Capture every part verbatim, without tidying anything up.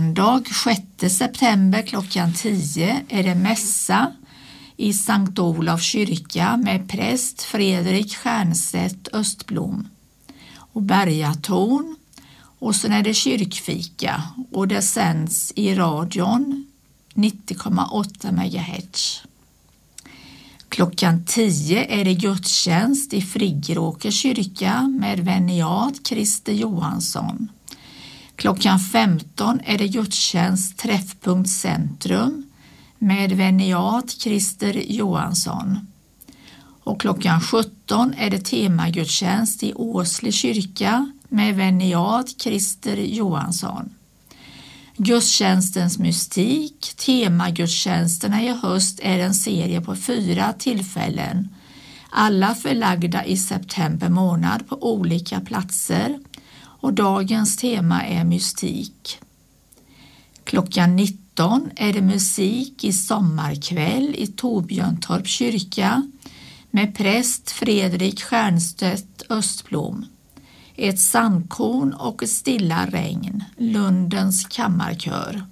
Måndag sjätte september klockan tio är det mässa i Sankt Olof kyrka med präst Fredrik Stjernstedt Östblom och Bergatorn, och sen är det kyrkfika och det sänds i radion nittio komma åtta megahertz. Klockan tio är det gudstjänst i Friggeråker kyrka med veniat Christer Johansson. Klockan femton är det gudstjänst Träffpunkt Centrum med veniat Christer Johansson. Och klockan sjutton är det temagudstjänst i Åsle kyrka med veniat Christer Johansson. Gudstjänstens mystik, temagudstjänsterna i höst är en serie på fyra tillfällen, alla förlagda i september månad på olika platser, och dagens tema är mystik. Klockan nitton är det musik i sommarkväll i Torbjörntorp kyrka med präst Fredrik Stjernstedt Östblom. Ett sandkorn och ett stilla regn, Lundens kammarkör.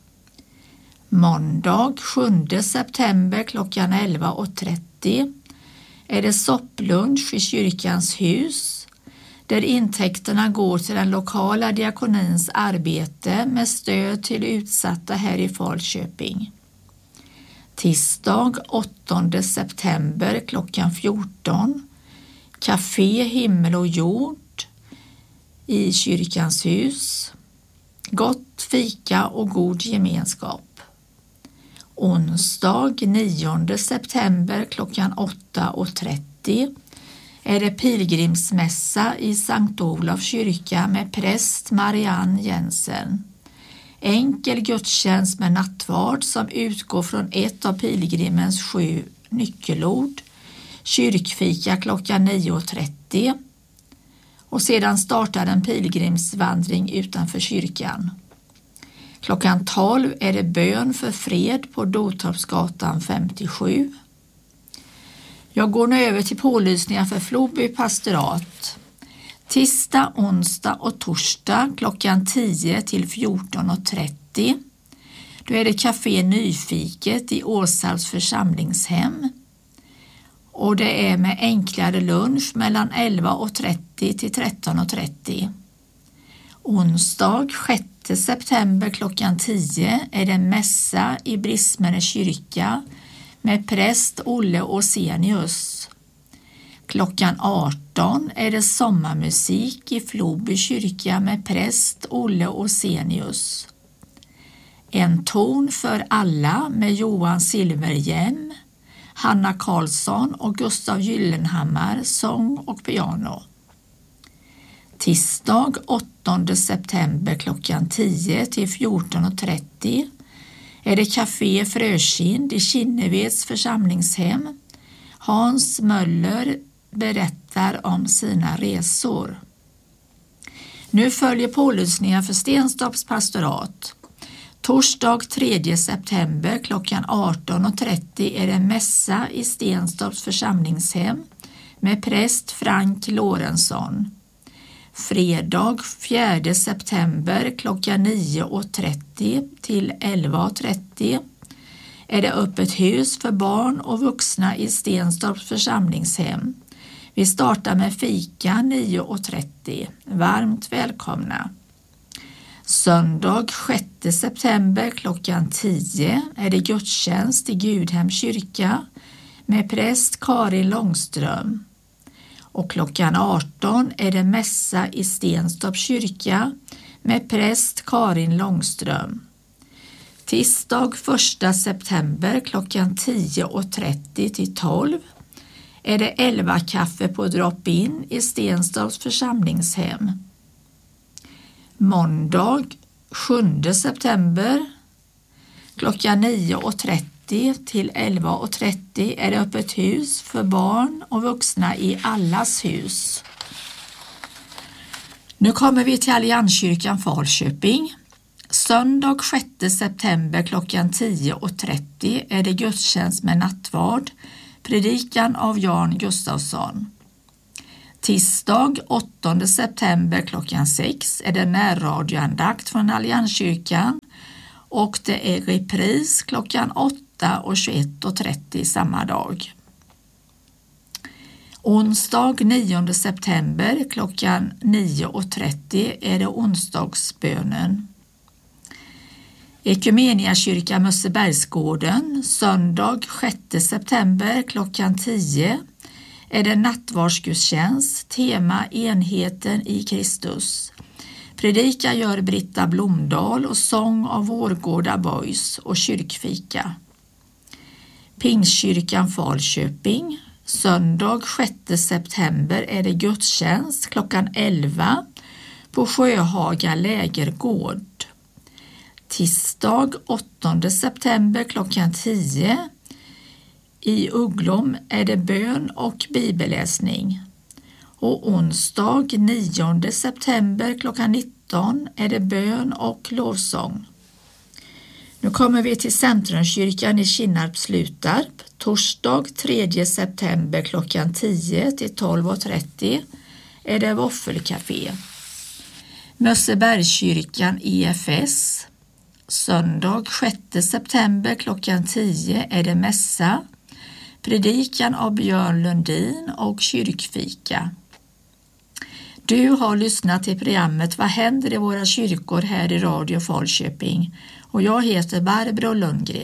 Måndag sjunde september klockan elva och trettio är det sopplunch i kyrkans hus, där intäkterna går till den lokala diakonins arbete med stöd till utsatta här i Falköping. Tisdag åttonde september klockan fjorton, Café Himmel och jord i kyrkans hus. Gott fika och god gemenskap. Onsdag nionde september klockan åtta och trettio är det pilgrimsmässa i Sankt Olof kyrka med präst Marianne Jensen. Enkel gudstjänst med nattvard som utgår från ett av pilgrimens sju nyckelord. Kyrkfika klockan nio och trettio. Och sedan startar en pilgrimsvandring utanför kyrkan. Klockan tolv är det bön för fred på Dotorpsgatan femtiosju. Jag går nu över till pålysningar för Floby pastorat. Tisdag, onsdag och torsdag klockan tio till fjorton och trettio. Då är det Café Nyfiket i Åsals församlingshem. Och det är med enklare lunch mellan elva och trettio till tretton och trettio. Onsdag sjätte september klockan tio är det mässa i Brismene kyrka med präst Olle Osenius. Klockan arton är det sommarmusik i Floby kyrka med präst Olle Osenius. En ton för alla med Johan Silverhjem, Hanna Karlsson och Gustav Gyllenhammar, sång och piano. Tisdag åttonde september klockan tio till fjorton och trettio är det Café Frökind i Kinneveds församlingshem. Hans Möller berättar om sina resor. Nu följer pålysningar för Stenstorps pastorat. Torsdag tredje september klockan arton och trettio är det mässa i Stenstorps församlingshem med präst Frank Lorentzon. Fredag fjärde september klockan nio och trettio till elva och trettio är det öppet hus för barn och vuxna i Stenstorps församlingshem. Vi startar med fika nio och trettio. Varmt välkomna. Söndag sjätte september klockan tio är det gudstjänst i Gudhem kyrka med präst Karin Långström. Och klockan arton är det mässa i Stenstorps kyrka med präst Karin Långström. Tisdag första september klockan tio och trettio till tolv är det elva kaffe på drop-in i Stenstorps församlingshem. Måndag sjunde september klockan nio och trettio till elva och trettio är det öppet hus för barn och vuxna i allas hus. Nu kommer vi till Allianskyrkan Falköping. Söndag sjätte september klockan tio och trettio är det gudstjänst med nattvard, predikan av Jan Gustafsson. Tisdag åttonde september klockan sex är det närradioandakt från Allianskyrkan och det är repris klockan åtta och tjugoett och trettio samma dag. Onsdag nionde september klockan nio och trettio är det onsdagsbönen. Ekumeniakyrkan Mössebergsgården söndag sjätte september klockan tio är det nattvardsgudstjänst, tema enheten i Kristus. Predika gör Britta Blomdahl och sång av Vårgårda Boys och kyrkfika. Pingstkyrkan Falköping söndag sjätte september är det gudstjänst klockan elva på Sjöhaga lägergård. Tisdag åttonde september klockan tio i Uglom är det bön och bibelläsning. Och onsdag nionde september klockan nitton är det bön och lovsång. Nu kommer vi till Centrumkyrkan i Kinnarp Slutarp. Torsdag tredje september klockan tio till tolv och trettio är det våffelcafé. Mössebergskyrkan E F S. Söndag sjätte september klockan tio är det mässa. Predikan av Björn Lundin och kyrkfika. Du har lyssnat till programmet Vad händer i våra kyrkor här i Radio Falköping och jag heter Barbro Lundgren.